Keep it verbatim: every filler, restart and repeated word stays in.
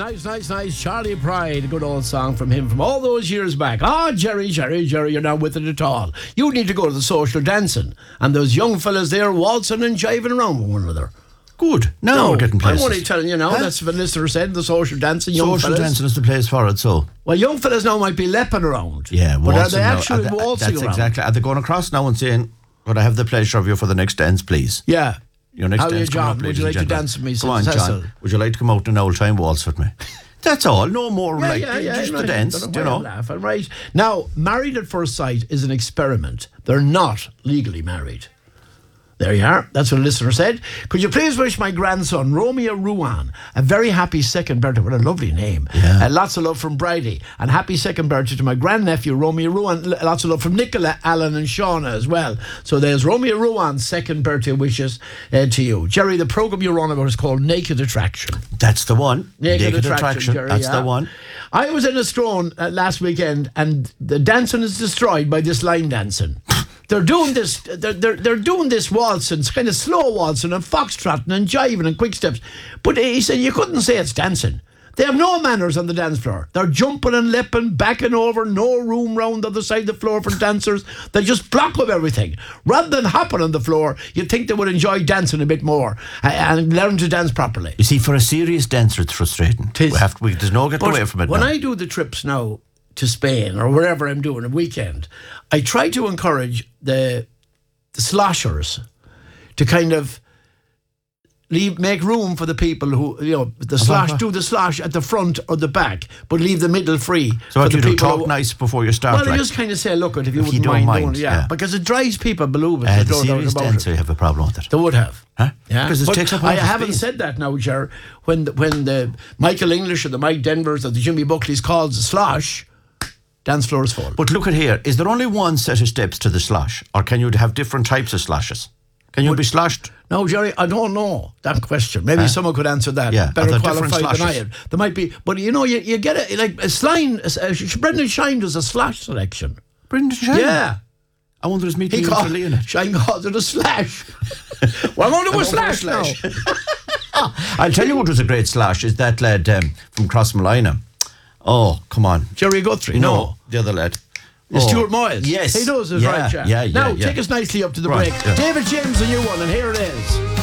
nice, nice, nice. Charlie Pride, a good old song from him from all those years back. Ah, oh, Jerry, Jerry, Jerry, you're not with it at all. You need to go to the social dancing. And those young fellas there waltzing and jiving around with one another. Good. Now no, we're getting places. I'm only telling you now, huh? That's what the listener said, the social dancing, young social fellas. dancing is the place for it, so. Well, young fellas now might be lepping around. Yeah, but are they now. actually are they, waltzing that's around? Exactly. Are they going across now and saying, could I have the pleasure of you for the next dance, please? Yeah. Your next How are you, dance coming John? up, Would you like to dance with me? Come on, John. Would you like to come out in an old time waltz with me? That's all. No more yeah, like yeah, yeah, just right. the dance, Don't you know. Laughing, right. Now, Married at First Sight is an experiment. They're not legally married. There you are. That's what a listener said. Could you please wish my grandson, Romeo Ruan, a very happy second birthday. What a lovely name. Yeah. Uh, lots of love from Bridie. And happy second birthday to my grandnephew, Romeo Ruan. L- lots of love from Nicola, Alan and Shauna as well. So there's Romeo Ruan's second birthday wishes uh, to you. Jerry, the programme you're on about is called Naked Attraction. That's the one. Naked, Naked Attraction, Attraction. Jerry, That's yeah. the one. I was in Estrone uh, last weekend and the dancing is destroyed by this line dancing. They're doing this. They're, they're they're doing this waltzing, it's kind of slow waltzing and foxtrotting and jiving and quick steps. But he said you couldn't say it's dancing. They have no manners on the dance floor. They're jumping and leaping, backing over, no room round the other side of the floor for dancers. They just block up everything. Rather than hopping on the floor, you'd think they would enjoy dancing a bit more and learn to dance properly. You see, for a serious dancer, it's frustrating. Tis. We have to, we, there's no getting But away from it when now. I do the trips now to Spain or wherever I'm doing a weekend, I try to encourage the the sloshers to kind of leave, make room for the people who, you know, the slosh, do the slosh at the front or the back, but leave the middle free. So what for you the do, people talk who, nice before you start? Well, I like, just kind of say, look, if you if wouldn't you don't mind, mind, doing it, yeah, yeah. because it drives people below it. uh, There's the no doubt serious about it. dancer have a problem with it. They would have. Huh? Yeah, because it but takes up I all the haven't space. said that now, Ger. When the, when the Michael English or the Mike Denvers or the Jimmy Buckley's calls a slosh, dance floor is full. But look at here. Is there only one set of steps to the slosh, or can you have different types of sloshes? Can you be sloshed? No, Jerry, I don't know that question. Maybe Huh? someone could answer that Yeah, are better there different qualified than I slashes? am. There might be, but you know, you, you get it like a slime. Uh, Brendan Shine does a slash selection. Brendan Shine? Yeah, I wonder is meeting he you called for Leonard. Shine calls it a slash. Well, I'm going to do a slash now. I'll tell you what was a great slash is that lad um, from Crossmolina. Oh, come on. Jerry Guthrie. No, No, the other lad. It's Oh. Stuart Moyes. Yes. He does, is Yeah, right, yeah. yeah, yeah, Now, yeah. take us nicely up to the Right, break. yeah. David James, a new one, and here it is.